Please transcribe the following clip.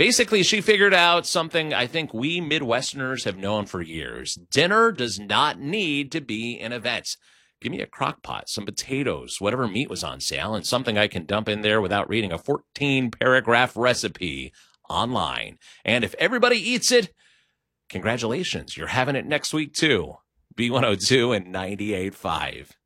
Basically, she figured out something I think we Midwesterners have known for years. Dinner does not need to be an event. Give me a crock pot, some potatoes, whatever meat was on sale, and something I can dump in there without reading a 14-paragraph recipe online. And if everybody eats it, congratulations, you're having it next week too. B102 and 98.5.